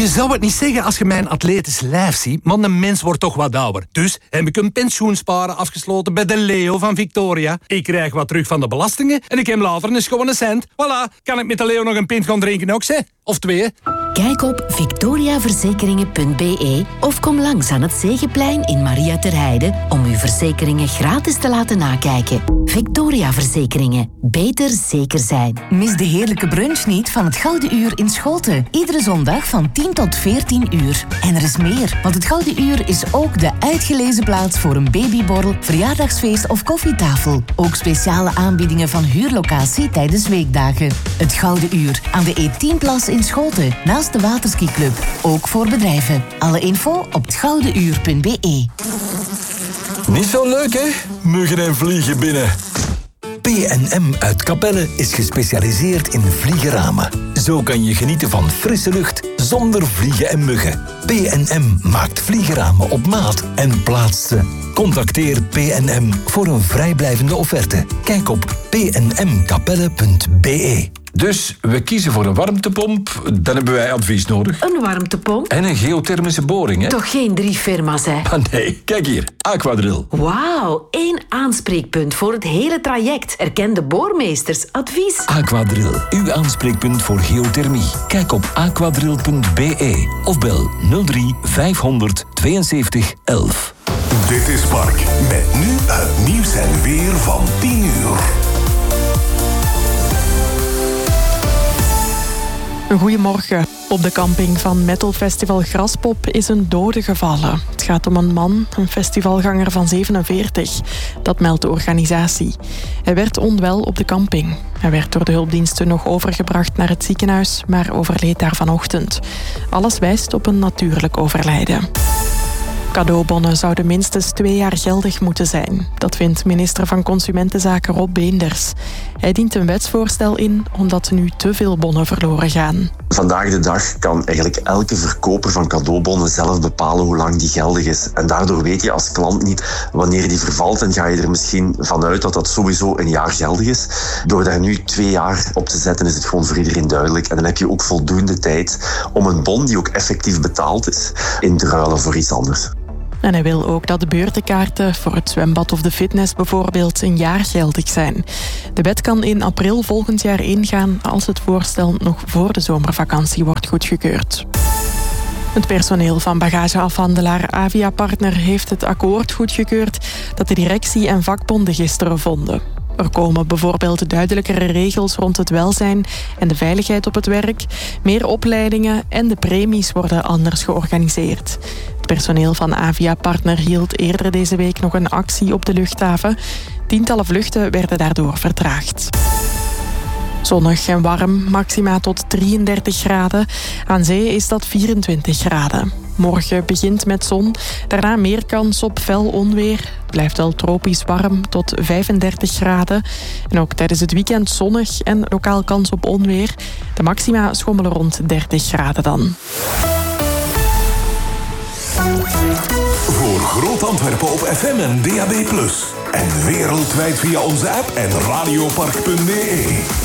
zou het niet zeggen als je mijn atletisch lijf ziet, maar een mens wordt toch wat ouder. Dus heb ik een pensioensparen afgesloten bij de Leo van Victoria. Ik krijg wat terug van de belastingen en ik heb later een schone cent. Voilà, kan ik met de Leo nog een pint gaan drinken ook, hè? Of 2. Kijk op victoriaverzekeringen.be of kom langs aan het Zegeplein in Maria ter Heide om uw verzekeringen gratis te laten nakijken. Victoria Verzekeringen. Beter zeker zijn. Mis de heerlijke brunch niet van het Gouden Uur in Schoten. Iedere zondag van 10 tot 14 uur. En er is meer, want het Gouden Uur is ook de uitgelezen plaats voor een babyborrel, verjaardagsfeest of koffietafel. Ook speciale aanbiedingen van huurlocatie tijdens weekdagen. Het Gouden Uur aan de E10-plas in Schoten, naast de Waterskiclub. Ook voor bedrijven. Alle info op hetgoudenuur.be. Niet zo leuk, hè? Muggen en vliegen binnen. P&M uit Capelle is gespecialiseerd in vliegenramen. Zo kan je genieten van frisse lucht zonder vliegen en muggen. P&M maakt vliegenramen op maat en plaatst ze. Contacteer P&M voor een vrijblijvende offerte. Kijk op pnmcapelle.be. Dus we kiezen voor een warmtepomp, dan hebben wij advies nodig. Een warmtepomp? En een geothermische boring, hè? Toch geen 3 firma's, hè? Ah nee, kijk hier, Aquadrill. Wauw, 1 aanspreekpunt voor het hele traject. Erkende boormeesters, advies. Aquadrill, uw aanspreekpunt voor geothermie. Kijk op aquadrill.be of bel 03 500 72 11. Dit is Mark, met nu het nieuws en weer van 10 uur. Goedemorgen. Op de camping van metalfestival Graspop is een dode gevallen. Het gaat om een man, een festivalganger van 47. Dat meldt de organisatie. Hij werd onwel op de camping. Hij werd door de hulpdiensten nog overgebracht naar het ziekenhuis, maar overleed daar vanochtend. Alles wijst op een natuurlijk overlijden. Cadeaubonnen zouden minstens 2 jaar geldig moeten zijn. Dat vindt minister van Consumentenzaken Rob Beenders. Hij dient een wetsvoorstel in omdat nu te veel bonnen verloren gaan. Vandaag de dag kan eigenlijk elke verkoper van cadeaubonnen zelf bepalen hoe lang die geldig is. En daardoor weet je als klant niet wanneer die vervalt en ga je er misschien vanuit dat dat sowieso een jaar geldig is. Door daar nu 2 jaar op te zetten is het gewoon voor iedereen duidelijk. En dan heb je ook voldoende tijd om een bon die ook effectief betaald is in te ruilen voor iets anders. En hij wil ook dat de beurtenkaarten voor het zwembad of de fitness bijvoorbeeld een jaar geldig zijn. De wet kan in april volgend jaar ingaan als het voorstel nog voor de zomervakantie wordt goedgekeurd. Het personeel van bagageafhandelaar Avia Partner heeft het akkoord goedgekeurd dat de directie en vakbonden gisteren vonden. Er komen bijvoorbeeld duidelijkere regels rond het welzijn en de veiligheid op het werk, meer opleidingen en de premies worden anders georganiseerd. Het personeel van Avia Partner hield eerder deze week nog een actie op de luchthaven. Tientallen vluchten werden daardoor vertraagd. Zonnig en warm, maxima tot 33 graden. Aan zee is dat 24 graden. Morgen begint met zon, daarna meer kans op fel onweer. Het blijft wel tropisch warm tot 35 graden. En ook tijdens het weekend zonnig en lokaal kans op onweer. De maxima schommelen rond 30 graden dan. Voor Groot Antwerpen op FM en DAB+. En wereldwijd via onze app en radiopark.be.